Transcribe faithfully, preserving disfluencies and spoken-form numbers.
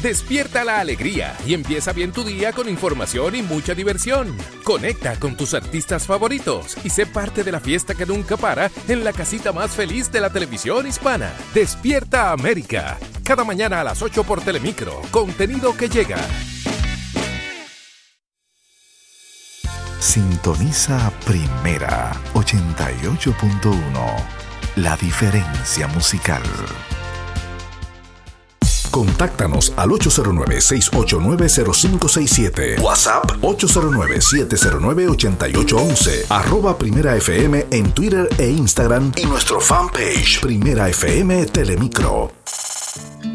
Despierta la alegría y empieza bien tu día con información y mucha diversión. Conecta con tus artistas favoritos y sé parte de la fiesta que nunca para en la casita más feliz de la televisión hispana. Despierta América. Cada mañana a las ocho por Telemicro. Contenido que llega. Sintoniza Primera ochenta y ocho punto uno. La diferencia musical. Contáctanos al ocho cero nueve, seis ocho nueve, cero cinco seis siete. WhatsApp ocho cero nueve, siete cero nueve, ocho ocho uno uno. Arroba Primera F M en Twitter e Instagram y nuestro fanpage Primera F M Telemicro.